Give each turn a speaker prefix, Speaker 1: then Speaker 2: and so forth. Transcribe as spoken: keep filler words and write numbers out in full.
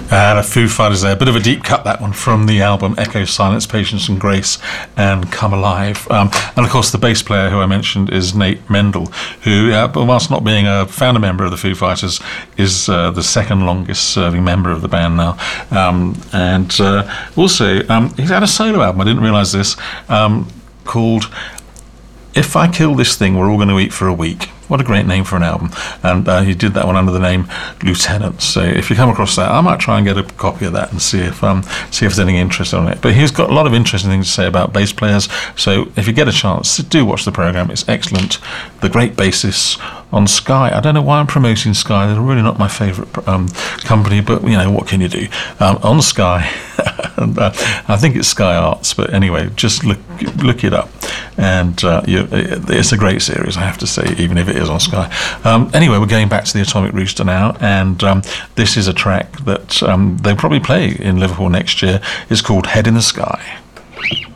Speaker 1: Uh, the Foo Fighters there, a bit of a deep cut, that one, from the album Echo, Silence, Patience and Grace and Come Alive. Um, and of course the bass player who I mentioned is Nate Mendel, who, uh, whilst not being a founder member of the Foo Fighters, is uh, the second longest serving member of the band now. Um, and uh, also, um, he's had a solo album, I didn't realise this, um, called If I Kill This Thing, We're All Going to Eat for a Week. What a great name for an album. And uh, he did that one under the name Lieutenant. So if you come across that, I might try and get a copy of that and see if um, see if there's anything interesting on it. But he's got a lot of interesting things to say about bass players. So if you get a chance, do watch the programme. It's excellent. The Great Bassists on Sky. I don't know why I'm promoting Sky. They're really not my favourite um, company, but, you know, what can you do? Um, on Sky. and, uh, I think it's Sky Arts. But anyway, just look look it up. And uh, you, it's a great series, I have to say, even if it is on Sky. Um, anyway, we're going back to the Atomic Rooster now, and um, this is a track that um, they'll probably play in Liverpool next year. It's called Head in the Sky.